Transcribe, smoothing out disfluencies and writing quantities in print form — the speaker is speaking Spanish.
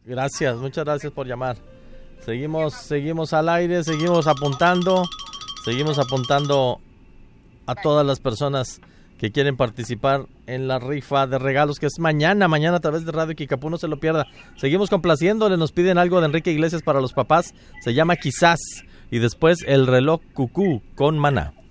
Gracias, muchas gracias por llamar. Seguimos al aire, seguimos apuntando a todas las personas que quieren participar en la rifa de regalos, que es mañana a través de Radio Kikapú, no se lo pierda. Seguimos complaciéndole, nos piden algo de Enrique Iglesias para los papás, se llama Quizás, y después el reloj cucú con Maná.